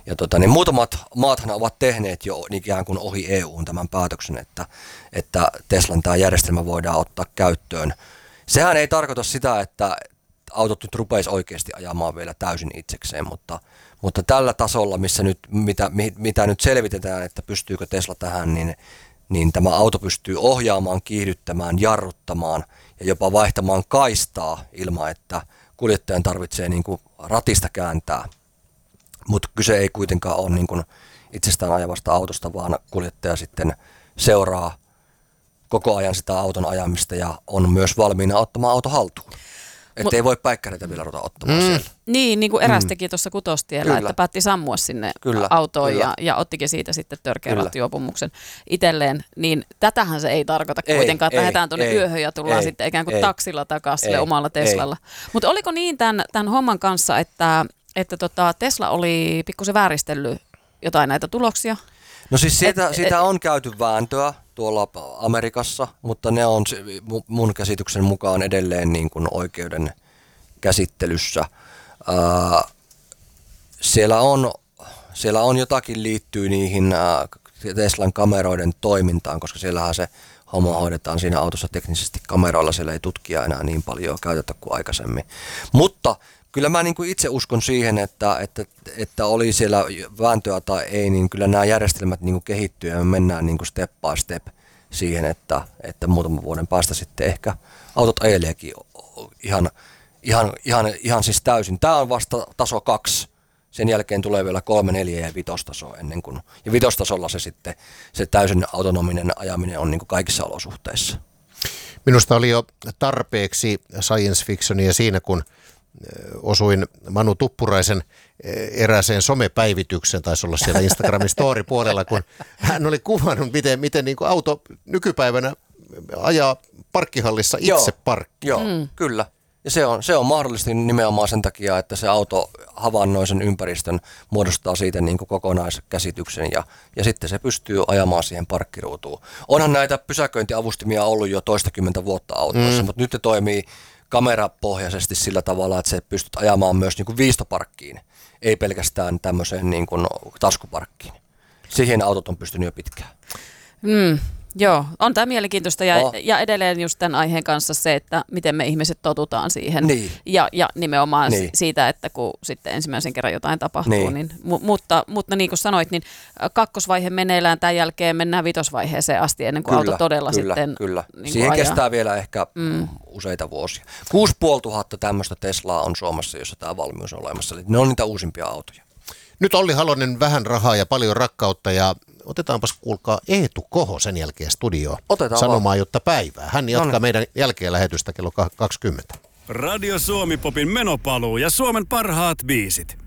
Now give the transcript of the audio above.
niin muutamat maathan ovat tehneet jo ikään kuin ohi EU:n tämän päätöksen, että Teslan tämä järjestelmä voidaan ottaa käyttöön. Sehän ei tarkoita sitä, että autot nyt rupeisi oikeasti ajamaan vielä täysin itsekseen, mutta tällä tasolla, missä nyt, mitä nyt selvitetään, että pystyykö Tesla tähän, niin tämä auto pystyy ohjaamaan, kiihdyttämään, jarruttamaan ja jopa vaihtamaan kaistaa ilman, että kuljettajan tarvitsee niin kuin ratista kääntää. Mutta kyse ei kuitenkaan ole niin kuin itsestään ajavasta autosta, vaan kuljettaja sitten seuraa koko ajan sitä auton ajamista ja on myös valmiina ottamaan auto haltuun. Että ei voi päikkäreitä vielä ruveta ottamaan siellä. Niin kuin eräs teki tuossa Kutostiellä, että päätti sammua sinne autoon ja ottikin siitä sitten törkeän rattijuopumuksen itselleen. Niin tätähän se ei tarkoita kuitenkaan, että lähdetään tuonne yöhön ja tullaan sitten ikään kuin taksilla takaisin sille omalla Teslalla. Mutta oliko niin tämän homman kanssa, että Tesla oli pikkusen vääristellyt jotain näitä tuloksia? No siis siitä on käyty vääntöä tuolla Amerikassa, mutta ne on mun käsityksen mukaan edelleen niin kuin oikeuden käsittelyssä. Siellä on jotakin liittyy niihin Teslan kameroiden toimintaan, koska siellähän se homma hoidetaan siinä autossa teknisesti kameroilla, siellä ei tutkia enää niin paljon käytetä kuin aikaisemmin. Mutta kyllä mä niin kuin itse uskon siihen, että oli siellä vääntöä tai ei, niin kyllä nämä järjestelmät niin kuin kehittyy ja me mennään niin kuin step by step siihen, että muutaman vuoden päästä sitten ehkä autot ajeleekin ihan siis täysin. Tämä on vasta taso 2. Sen jälkeen tulee vielä 3, 4 ja 5 tasoa ennen kuin, ja 5 tasolla se täysin autonominen ajaminen on niin kuin kaikissa olosuhteissa. Minusta oli jo tarpeeksi science fictionia siinä, kun osuin Manu Tuppuraisen erääseen somepäivityksen, taisi olla siellä Instagramin story-puolella, kun hän oli kuvannut, miten niin kuin auto nykypäivänä ajaa parkkihallissa itse parkkiin. Joo, kyllä. Ja se on mahdollisesti nimenomaan sen takia, että se auto havainnoi sen ympäristön, muodostaa siitä niin kuin kokonaiskäsityksen ja sitten se pystyy ajamaan siihen parkkiruutuun. Onhan näitä pysäköintiavustimia ollut jo toistakymmentä vuotta autoissa, mutta nyt ne toimii kamerapohjaisesti sillä tavalla, että se pystyt ajamaan myös niin kuin viistoparkkiin, ei pelkästään tämmöiseen niin kuin taskuparkkiin. Siihen autot on pystynyt jo pitkään. Joo, on tämä mielenkiintoista ja edelleen just tämän aiheen kanssa se, että miten me ihmiset totutaan siihen ja nimenomaan siitä, että kun sitten ensimmäisen kerran jotain tapahtuu, niin mutta niin kuin sanoit, niin kakkosvaihe meneillään, tämän jälkeen mennään vitosvaiheeseen asti ennen kuin auto todella sitten niin siihen ajaa. Kestää vielä ehkä useita vuosia. 6500 tämmöistä Teslaa on Suomessa, jossa tämä valmius on olemassa, eli ne on niitä uusimpia autoja. Nyt Olli Halonen, vähän rahaa ja paljon rakkautta ja otetaanpas kuulkaa Eetu Koho sen jälkeen studioon sanomaan jotta päivää. Hän jatkaa meidän jälkeen lähetystä kello 20. Radio Suomi Popin menopaluu ja Suomen parhaat biisit.